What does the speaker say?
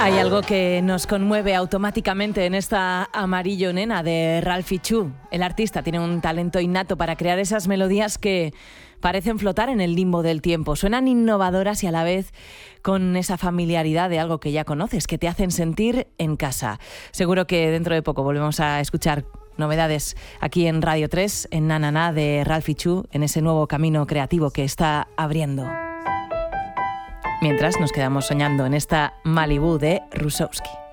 Hay algo que nos conmueve automáticamente en esta Amarillo Nena de Ralphie Chu. El artista tiene un talento innato para crear esas melodías que parecen flotar en el limbo del tiempo. Suenan innovadoras y a la vez con esa familiaridad de algo que ya conoces, que te hacen sentir en casa. Seguro que dentro de poco volvemos a escuchar novedades aquí en Radio 3, en Na Na Na de Ralphie Chu, en ese nuevo camino creativo que está abriendo. Mientras nos quedamos soñando en esta Malibú de Rusowski.